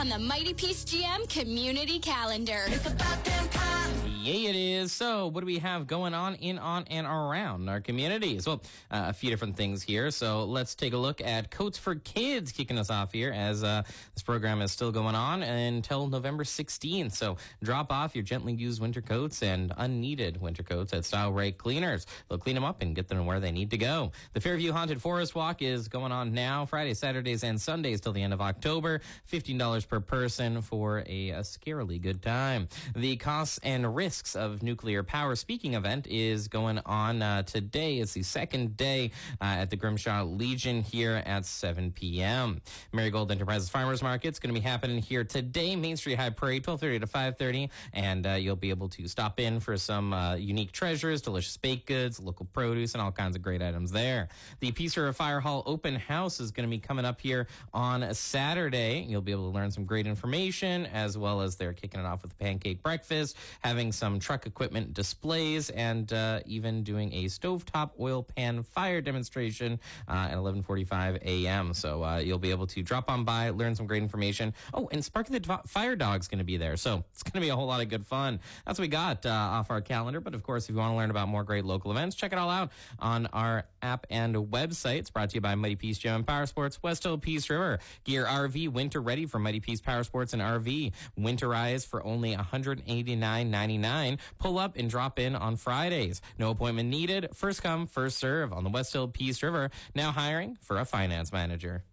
on the Mighty Peace GM community calendar. It's about damn time. Yay, it is. So what do we have going on in, on, and around our communities? Well, a few different things here. So let's take a look at Coats for Kids kicking us off here as this program is still going on until November 16th. So drop off your gently used winter coats and unneeded winter coats at Style Rate Cleaners. They'll clean them up and get them where they need to go. The Fairview Haunted Forest Walk is going on now, Fridays, Saturdays, and Sundays till the end of October. $15 per person for a scarily good time. The costs and risks of nuclear power speaking event is going on today. It's the second day at the Grimshaw Legion here at 7 p.m. Marigold Enterprises Farmers Market's going to be happening here today, Main Street High Parade, 12:30 to 5:30, and you'll be able to stop in for some unique treasures, delicious baked goods, local produce, and all kinds of great items there. The Peace River Fire Hall Open House is going to be coming up here on a Saturday. You'll be able to learn some great information, as well as they're kicking it off with a pancake breakfast, having some truck equipment displays, and even doing a stovetop oil pan fire demonstration at 11:45 a.m. So you'll be able to drop on by, learn some great information. Oh, and Sparky the Fire Dog's going to be there. So it's going to be a whole lot of good fun. That's what we got off our calendar. But of course, if you want to learn about more great local events, check it all out on our app and website. It's brought to you by Mighty Peace Gym and Power Sports, West Hill Peace River. Gear RV winter ready from Mighty Peace Power Sports and RV. Winterize for only $189.99. Pull up and drop in on Fridays. No appointment needed. First come, first serve on the West Hill Peace River. Now hiring for a finance manager.